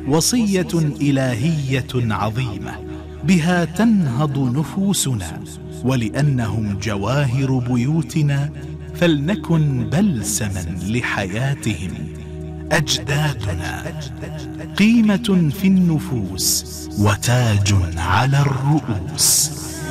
وصية إلهية عظيمة بها تنهض نفوسنا، ولأنهم جواهر بيوتنا فلنكن بلسما لحياتهم. أجدادنا قيمة في النفوس وتاج على الرؤوس.